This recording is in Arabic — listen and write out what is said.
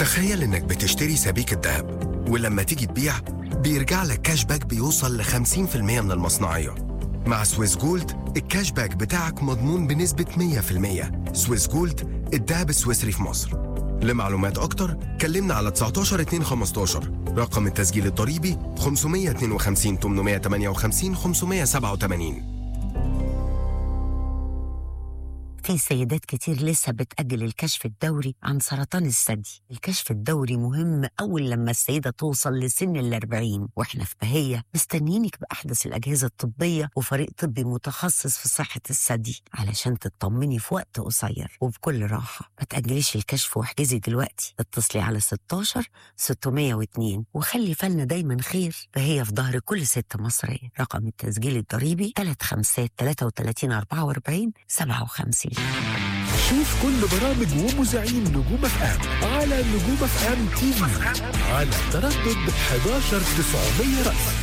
تخيل إنك بتشتري سبيكة ذهب ولما تيجي تبيع بيرجع لك كاش باك بيوصل ل 50% من المصنعية. مع سويس جولد الكاش باك بتاعك مضمون بنسبة 100%. سويس جولد، الدهب السويسري في مصر. لمعلومات أكتر كلمنا على 19 2 15. رقم التسجيل الضريبي 552 858 587. في سيدات كتير لسه بتأجل الكشف الدوري عن سرطان الثدي. الكشف الدوري مهم أول لما السيدة توصل لسن 40، وإحنا في بهية مستنيينك بأحدث الأجهزة الطبية وفريق طبي متخصص في صحة الثدي علشان تطمني في وقت قصير وبكل راحة. ما تأجليش الكشف واحجزي دلوقتي. اتصلي على 16 602 وخلي فالنا دايما خير. بهية في ظهر كل ست مصرية. رقم التسجيل الضريبي 35 33 44 57. شوف كل برامج ومذيعين نجوم اف ام على نجوم اف ام تي في على تردد 11900 رأس.